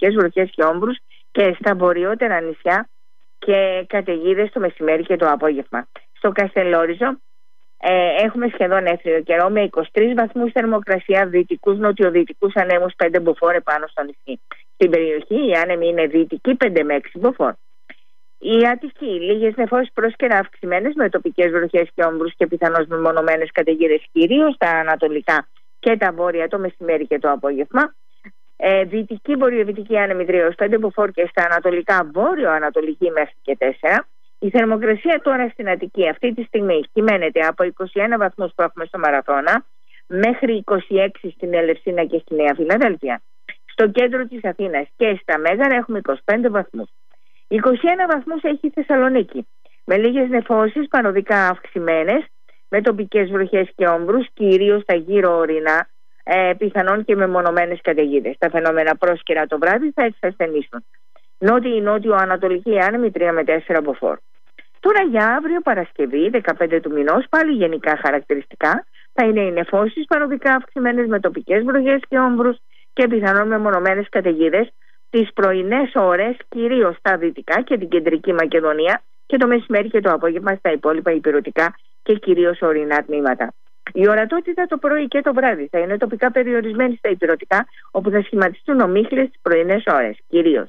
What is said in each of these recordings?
τοπικές βροχές και όμβρους και στα βορειότερα νησιά και καταιγίδες το μεσημέρι και το απόγευμα. Στο Καστελόριζο έχουμε σχεδόν έθριο καιρό με 23 βαθμούς θερμοκρασία, δυτικούς νοτιοδυτικούς ανέμους 5 μποφόρ επάνω στο νησί. Στην περιοχή οι άνεμοι είναι δυτικοί 5 με 6 μποφόρ. Η Αττική, λίγες νεφώσεις πρόσκαιρα αυξημένες με τοπικές βροχές και όμβρους και πιθανώς μεμονωμένες καταιγίδες κυρίως στα ανατολικά και τα βόρεια το μεσημέρι και το απόγευμα. Δυτική βορειοδυτική άνεμη 3-5 μποφόρ και στα ανατολικά βόρειο-ανατολική μέχρι και 4. Η θερμοκρασία τώρα στην Αττική αυτή τη στιγμή κυμαίνεται από 21 βαθμούς που έχουμε στο Μαραθώνα μέχρι 26 στην Ελευσίνα και στη Νέα Φιλαδέλφια. Στο κέντρο της Αθήνας και στα Μέγαρα έχουμε 25 βαθμούς. 21 βαθμούς έχει η Θεσσαλονίκη με λίγες νεφώσεις παροδικά αυξημένες με τοπικές βροχές και όμβρους κυρίως στα γύρω ορεινά, πιθανόν και μεμονωμένες καταιγίδες. Τα φαινόμενα πρόσκαιρα το βράδυ θα εξασθενήσουν. Νότιο-ανατολική άνεμη 3 με 4 μποφόρ. Τώρα για αύριο Παρασκευή, 15 του μηνός, πάλι γενικά χαρακτηριστικά θα είναι οι νεφώσεις παροδικά αυξημένες με τοπικές βροχές και όμβρους και πιθανόν μεμονωμένες καταιγίδες τις πρωινές ώρες, κυρίως στα δυτικά και την κεντρική Μακεδονία και το μεσημέρι και το απόγευμα στα υπόλοιπα ηπειρωτικά και κυρίως ορεινά τμήματα. Η ορατότητα το πρωί και το βράδυ θα είναι τοπικά περιορισμένη στα ηπειρωτικά, όπου θα σχηματιστούν ομίχλες τις πρωινές ώρες, κυρίως.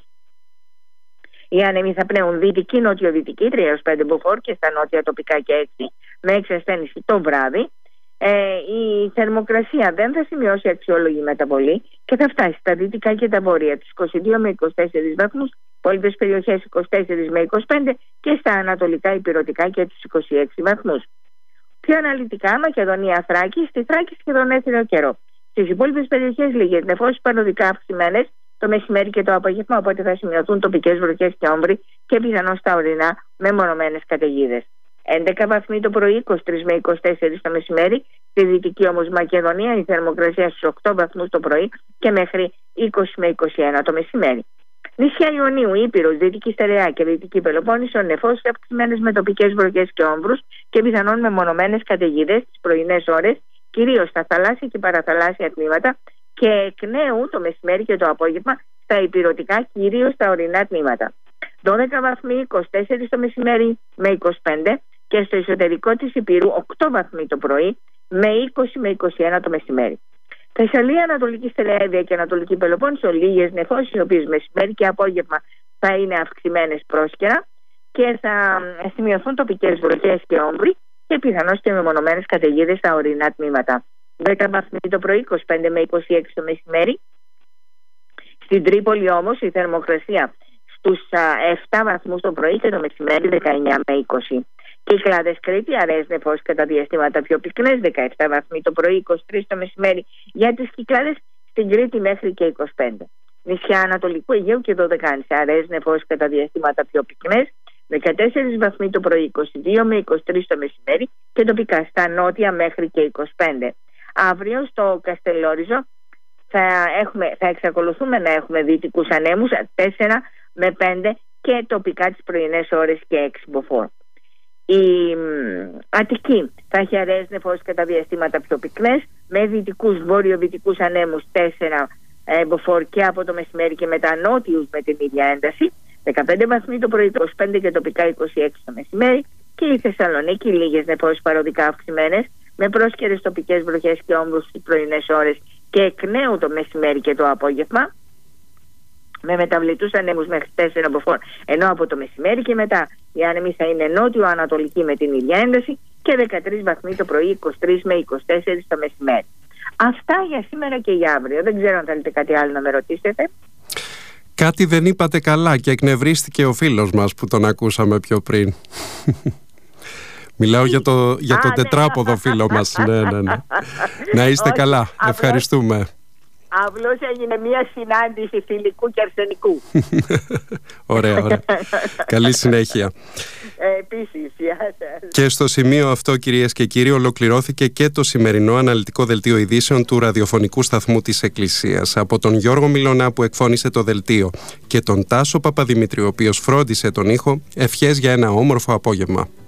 Οι άνεμοι θα πνέουν δυτική νοτιοδυτική 3-5 μποφόρ και στα νότια τοπικά και 6 με εξασθένηση το βράδυ. Η θερμοκρασία δεν θα σημειώσει αξιόλογη μεταβολή και θα φτάσει στα δυτικά και τα βόρεια τις 22 με 24 βαθμούς, υπόλοιπες περιοχές 24 με 25 και στα ανατολικά ηπειρωτικά και τους 26 βαθμούς. Πιο αναλυτικά, Μακεδονία, Θράκη, στη Θράκη σχεδόν έθριο καιρό. Στις υπόλοιπες περιοχές λίγες νεφώσεις παροδικά αυξημένες το μεσημέρι και το απόγευμα, οπότε θα σημειωθούν τοπικές βροχές και όμβροι και πιθανώς στα ορεινά μεμονωμένες καταιγίδες. 11 βαθμοί το πρωί, 23 με 24 το μεσημέρι. Στη δυτική όμως Μακεδονία η θερμοκρασία στους 8 βαθμούς το πρωί και μέχρι 20 με 21 το μεσημέρι. Νησιά Ιωνίου, Ήπειρος, Δυτική Στερεά και Δυτική Πελοπόννησο, νεφώσεις αυξημένες με τοπικές βροχές και όμβρους και πιθανόν μεμονωμένες καταιγίδες τις πρωινές ώρες, κυρίως στα θαλάσσια και παραθαλάσσια τμήματα και εκ νέου το μεσημέρι και το απόγευμα στα ηπειρωτικά, κυρίως στα ορεινά τμήματα. 12 βαθμοί, 24 το μεσημέρι με 25 και στο εσωτερικό της Ηπειρού 8 βαθμοί το πρωί με 20 με 21 το μεσημέρι. Θεσσαλία, Ανατολική Στερεά και Ανατολική Πελοπόννησο, λίγες νεφώσεις, οι οποίες μεσημέρι και απόγευμα θα είναι αυξημένες πρόσκαιρα και θα σημειωθούν τοπικές βροχές και όμβροι και πιθανώς και μεμονωμένες καταιγίδες στα ορεινά τμήματα. 10 βαθμοί το πρωί, 25 με 26 το μεσημέρι. Στην Τρίπολη όμως η θερμοκρασία στους 7 βαθμούς το πρωί και το μεσημέρι 19 με 20. Κυκλάδες Κρήτη, αραιές νεφώσεις κατά διαστήματα πιο πυκνές, 17 βαθμοί το πρωί, 23 το μεσημέρι για τις Κυκλάδες, στην Κρήτη μέχρι και 25. Νησιά Ανατολικού Αιγαίου και Δωδεκάνησα, αραιές νεφώσεις κατά διαστήματα πιο πυκνές, 14 βαθμοί το πρωί, 22 με 23 το μεσημέρι και τοπικά στα νότια μέχρι και 25. Αύριο στο Καστελόριζο θα εξακολουθούμε να έχουμε δυτικούς ανέμους 4 με 5 και τοπικά τις πρωινές ώρες και 6 μποφόρ. Η Αττική θα έχει αραιές νεφώσεις κατά διαστήματα πιο πυκνές με δυτικούς βορειοδυτικούς ανέμους 4 μποφόρ και από το μεσημέρι και μετά νότιους με την ίδια ένταση. 15 βαθμοί το πρωί, 25 και τοπικά 26 το μεσημέρι. Και η Θεσσαλονίκη, λίγες νεφώσεις παροδικά αυξημένες με πρόσκαιρες τοπικές βροχές και όμβρους στις πρωινές ώρες και εκ νέου το μεσημέρι και το απόγευμα με μεταβλητούς ανέμους μέχρι 4 μποφόρ, ενώ από το μεσημέρι και μετά οι άνεμοι θα είναι νότιο-ανατολικοί με την ίδια ένταση και 13 βαθμοί το πρωί, 23 με 24 το μεσημέρι. Αυτά για σήμερα και για αύριο. Δεν ξέρω αν θέλετε κάτι άλλο να με ρωτήσετε. Κάτι δεν είπατε καλά και εκνευρίστηκε ο φίλος μας που τον ακούσαμε πιο πριν. Μιλάω για το τετράποδο φίλο μας. Ναι. Να είστε καλά. Ευχαριστούμε. Απλώς έγινε μια συνάντηση φιλικού και αρσενικού. Ωραία. Καλή συνέχεια. Επίσης. Και στο σημείο αυτό, κυρίες και κύριοι, ολοκληρώθηκε και το σημερινό αναλυτικό δελτίο ειδήσεων του ραδιοφωνικού σταθμού της Εκκλησίας. Από τον Γιώργο Μιλωνά που εκφώνησε το δελτίο και τον Τάσο Παπαδημητρίου, ο οποίος φρόντισε τον ήχο, ευχές για ένα όμορφο απόγευμα.